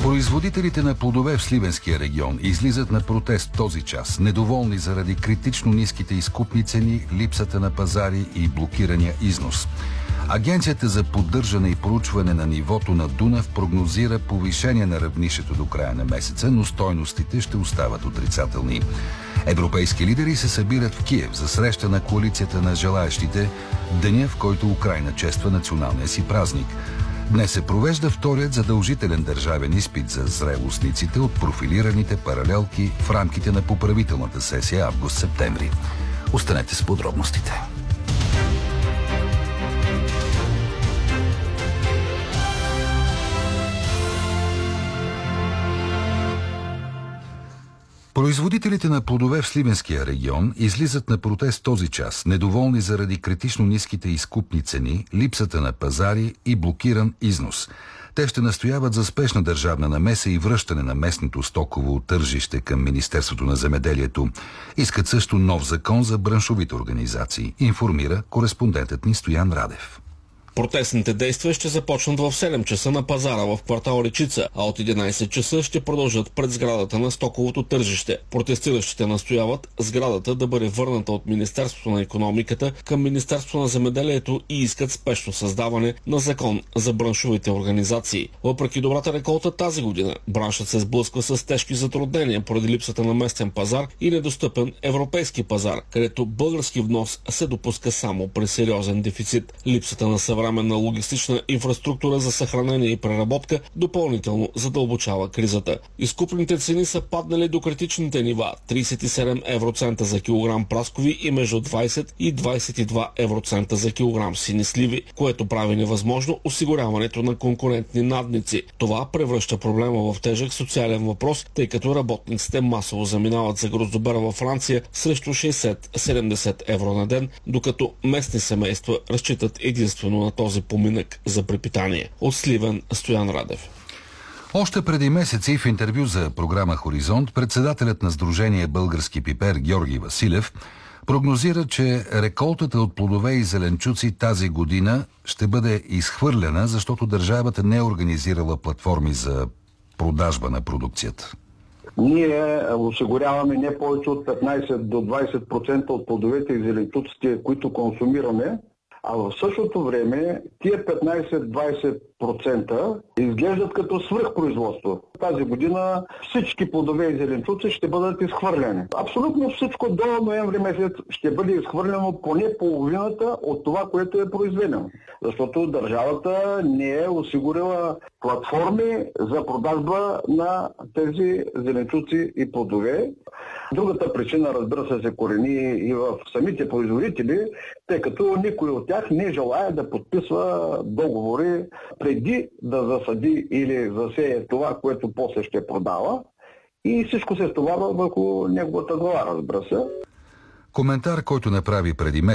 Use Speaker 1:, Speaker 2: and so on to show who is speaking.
Speaker 1: Производителите на плодове в Сливенския регион излизат на протест този час, недоволни заради критично ниските изкупни цени, липсата на пазари и блокирания износ. Агенцията за поддържане и проучване на нивото на Дунав прогнозира повишение на равнището до края на месеца, но стойностите ще остават отрицателни. Европейски лидери се събират в Киев за среща на коалицията на желаещите, деня, в който Украйна чества националния си празник. Днес се провежда вторият задължителен държавен изпит за зрелостниците от профилираните паралелки в рамките на поправителната сесия август-септември. Останете с подробностите. Производителите на плодове в Сливенския регион излизат на протест този час, недоволни заради критично ниските изкупни цени, липсата на пазари и блокиран износ. Те ще настояват за спешна държавна намеса и връщане на местното стоково тържище към Министерството на земеделието. Искат също нов закон за браншовите организации, информира кореспондентът ни Стоян Радев.
Speaker 2: Протестните действия ще започнат в 7 часа на пазара в квартал Речица, а от 11 часа ще продължат пред сградата на стоковото тържище. Протестиращите настояват сградата да бъде върната от Министерството на икономиката към Министерството на земеделието и искат спешно създаване на закон за браншовите организации. Въпреки добрата реколта тази година, браншът се сблъсква с тежки затруднения поради липсата на местен пазар и недостъпен европейски пазар, където български внос се допуска само при сериозен дефицит. Липсата на съвременна логистична инфраструктура за съхранение и преработка допълнително задълбочава кризата. Изкупните цени са паднали до критичните нива – 37 евроцента за килограм праскови и между 20 и 22 евроцента за килограм сини сливи, което прави невъзможно осигуряването на конкурентни надници. Това превръща проблема в тежък социален въпрос, тъй като работниците масово заминават за гроздобера във Франция срещу 60-70 евро на ден, докато местни семейства разчитат единствено на този поминък за препитание. От Сливен, Стоян Радев.
Speaker 1: Още преди месеци в интервю за програма Хоризонт, председателят на Сдружение Български пипер Георги Василев прогнозира, че реколтата от плодове и зеленчуци тази година ще бъде изхвърлена, защото държавата не е организирала платформи за продажба на продукцията.
Speaker 3: Ние осигуряваме не повече от 15 до 20% от плодовете и зеленчуците, които консумираме, а в същото време тия 15-20% изглеждат като свръхпроизводство. Тази година всички плодове и зеленчуци ще бъдат изхвърлени. Абсолютно всичко до ноември месец ще бъде изхвърлено поне половината от това, което е произведено. Защото държавата не е осигурила платформи за продажба на тези зеленчуци и плодове. Другата причина, разбира се, се корени и в самите производители, тъй като никой от тях не желая да подписва договори преди да засади или засее това, което после ще продава, и всичко се стоварва върху неговата глава, разбира се.
Speaker 1: Коментар, който направи преди